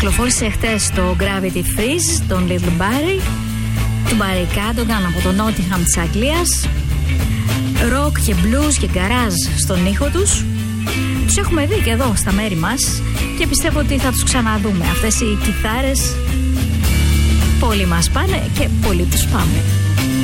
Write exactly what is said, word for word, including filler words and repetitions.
Κυκλοφόρησε χτες το Gravity Freeze, τον Little Barry, του Barry Cadogan από το Nottingham της Αγγλίας. Rock και blues και garage στον ήχο τους. Τους έχουμε δει και εδώ στα μέρη μας και πιστεύω ότι θα τους ξαναδούμε. Αυτές οι κιθάρες πολύ μας πάνε και πολύ τους πάμε.